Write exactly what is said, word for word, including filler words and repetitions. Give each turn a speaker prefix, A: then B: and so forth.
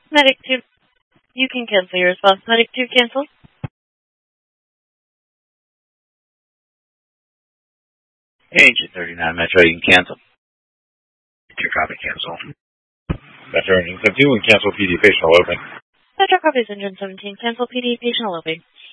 A: Medic two, you can cancel your response. Medic two, cancel.
B: Agent thirty-nine Metro, you can cancel.
C: Two copy, cancel.
D: Metro Engine seventeen, we cancel P D patient eloping.
A: Metro copies engine seventeen, cancel P D patient eloping.